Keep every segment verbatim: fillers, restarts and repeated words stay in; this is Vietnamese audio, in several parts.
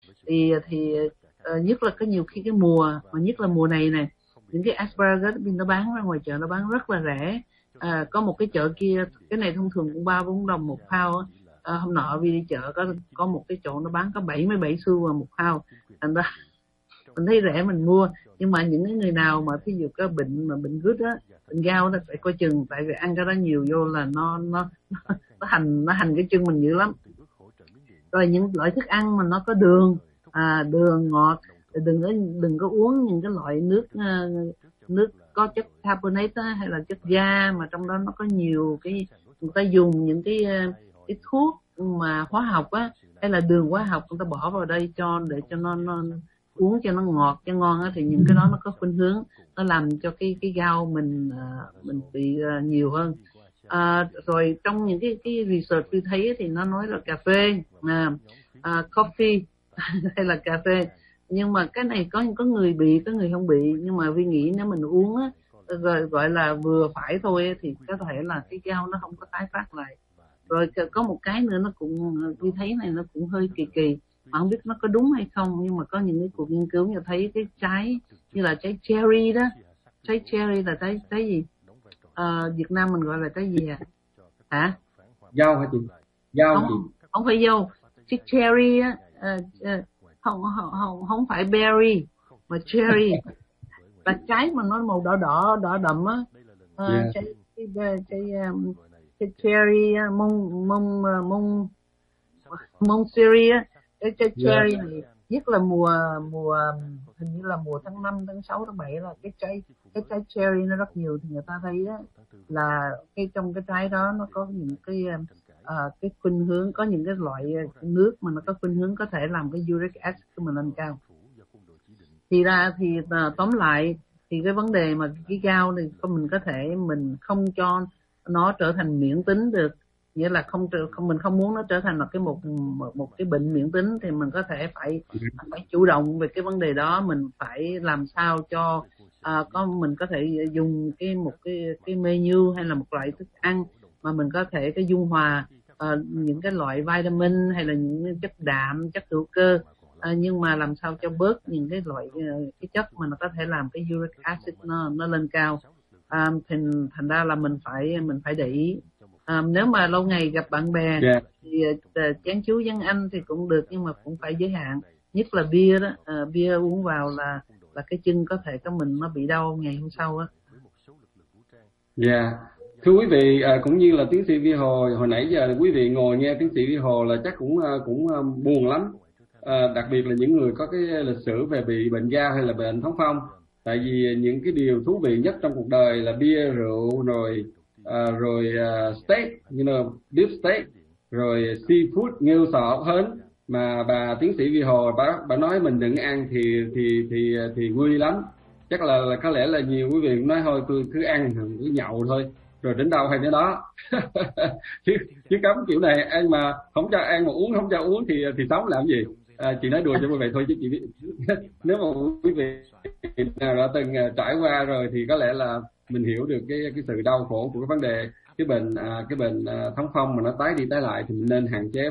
thì thì uh, nhất là có nhiều khi cái mùa mà nhất là mùa này này, những cái asparagus nó bán ra ngoài chợ nó bán rất là rẻ. À, có một cái chợ kia cái này thông thường cũng ba bốn đồng một pound. À, hôm nọ vì đi chợ có có một cái chỗ nó bán có bảy mươi bảy xu vào một pound, thành ra mình thấy rẻ mình mua. Nhưng mà những cái người nào mà ví dụ có bệnh mà bệnh gút á, bệnh gout đó, phải coi chừng, tại vì ăn cái đó nhiều vô là nó nó nó, nó hành nó hành cái chân mình dữ lắm. Rồi những loại thức ăn mà nó có đường, à, đường ngọt, đừng có đừng có uống những cái loại nước uh, nước có chất carbonate á, hay là chất ga mà trong đó nó có nhiều cái, người ta dùng những cái cái thuốc mà hóa học á, hay là đường hóa học người ta bỏ vào đây cho để cho nó, nó uống cho nó ngọt cho ngon á, thì những cái đó nó có khuynh hướng nó làm cho cái cái gout mình uh, mình bị uh, nhiều hơn. À, rồi trong những cái cái research tôi thấy thì nó nói là cà phê, à, à, coffee hay là cà phê, nhưng mà cái này có có người bị, có người không bị, nhưng mà Vi nghĩ nếu mình uống á, gọi, gọi là vừa phải thôi thì có thể là cái gout nó không có tái phát lại. Rồi có một cái nữa nó cũng Vi thấy này nó cũng hơi kỳ kỳ, mà không biết nó có đúng hay không, nhưng mà có những cái cuộc nghiên cứu như thấy cái trái như là trái cherry đó, trái cherry là trái trái gì? À, Việt Nam mình gọi là trái gì à? Hả? Dâu hả chị? Dâu không, chị? Không phải dâu. Cái cherry á, à, à, không, không không không phải berry mà cherry là trái mà nó màu đỏ đỏ đỏ đậm á. À, Yeah. trái trái trái, um, trái cherry mông mông mông mông cherry á, cái trái cherry Yeah. này nhất là mùa mùa hình như là mùa tháng năm, tháng sáu, tháng bảy là cái trái cái trái cherry nó rất nhiều, thì người ta thấy đó là cái trong cái trái đó nó có những cái à, cái khuynh hướng, có những cái loại nước mà nó có khuynh hướng có thể làm cái uric acid của mình lên cao. Thì ra thì à, tóm lại thì cái vấn đề mà cái gout này mình có thể mình không cho nó trở thành miễn tính được, nghĩa là không không mình không muốn nó trở thành là cái một một, một cái bệnh miễn tính, thì mình có thể phải phải chủ động về cái vấn đề đó. Mình phải làm sao cho à, có mình có thể dùng cái một cái cái menu hay là một loại thức ăn mà mình có thể cái dung hòa à, những cái loại vitamin hay là những chất đạm, chất hữu cơ, à, nhưng mà làm sao cho bớt những cái loại cái chất mà nó có thể làm cái uric acid nó nó lên cao. À, thành thành ra là mình phải mình phải để ý. À, nếu mà lâu ngày gặp bạn bè Yeah. thì uh, chén chú dân Anh thì cũng được, nhưng mà cũng phải giới hạn, nhất là bia đó, à, bia uống vào là là cái chân có thể có mình nó bị đau ngày hôm sau á. Dạ, thưa quý vị, à, cũng như là tiến sĩ Vi Hồ hồi nãy giờ quý vị ngồi nghe tiến sĩ Vi Hồ là chắc cũng cũng buồn lắm, à, đặc biệt là những người có cái lịch sử về bị bệnh gout hay là bệnh thống phong. Tại vì những cái điều thú vị nhất trong cuộc đời là bia, rượu, rồi à, rồi uh, steak, you know, beef steak, rồi seafood, nghêu sò, ốc hến, mà bà tiến sĩ Vi Hồ bà bà nói mình đừng ăn thì thì thì thì nguy lắm. Chắc là, là có lẽ là nhiều quý vị nói thôi tôi cứ ăn cứ nhậu thôi, rồi đến đâu hay đến đó. chứ chứ cấm kiểu này ăn mà không cho ăn mà uống không cho uống thì thì sống làm gì? À, chị nói đùa cho quý vị thôi chứ chị biết nếu mà quý vị nào đã từng trải qua rồi thì có lẽ là mình hiểu được cái cái sự đau khổ của cái vấn đề cái bệnh à, cái bệnh à, thống phong mà nó tái đi tái lại, thì mình nên hạn chế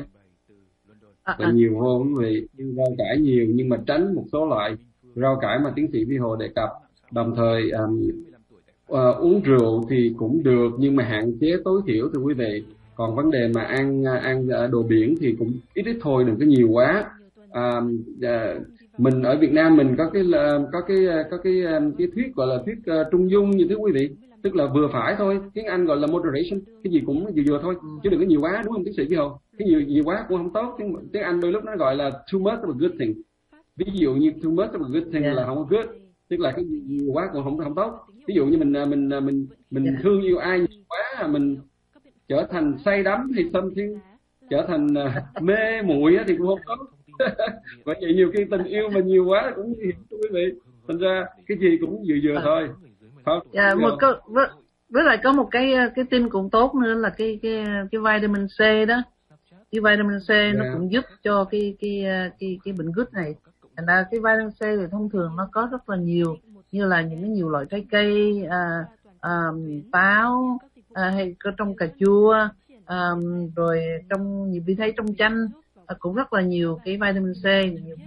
và nhiều hơn quý vị. Rau cải nhiều nhưng mà tránh một số loại rau cải mà tiến sĩ Vi Hồ đề cập. Đồng thời um, uh, uống rượu thì cũng được nhưng mà hạn chế tối thiểu thưa quý vị. Còn vấn đề mà ăn ăn đồ biển thì cũng ít ít thôi, đừng có nhiều quá. À, uh, mình ở Việt Nam mình có cái có cái có cái cái thuyết gọi là thuyết uh, trung dung như thế quý vị, tức là vừa phải thôi, tiếng Anh gọi là moderation, cái gì cũng vừa vừa thôi chứ đừng có nhiều quá, đúng không tiến sĩ Vi Hồ? Cái nhiều nhiều quá cũng không tốt, tiếng tiếng Anh đôi lúc nó gọi là too much of a good thing. Ví dụ như too much of a good thing yeah. là không có good, tức là cái gì nhiều quá cũng không không tốt. Ví dụ như mình mình mình mình yeah. thương yêu ai nhiều quá, mình trở thành say đắm hay something, trở thành uh, mê muội thì cũng không tốt. Vậy vậy nhiều khi tình yêu mà nhiều quá cũng nguy hiểm quý vị. Thành ra cái gì cũng vừa vừa thôi. Không? Dạ, một câu với, với lại có một cái cái tin cũng tốt nữa là cái cái cái vitamin C đó. Cái vitamin C yeah. nó cũng giúp cho cái cái cái cái bệnh gút này. Thành ra cái vitamin C thì thông thường nó có rất là nhiều, như là những cái nhiều loại trái cây, à, à, táo, à, hay có trong cà chua, à, rồi trong nhiều vi thấy trong chanh, à, cũng rất là nhiều cái vitamin C.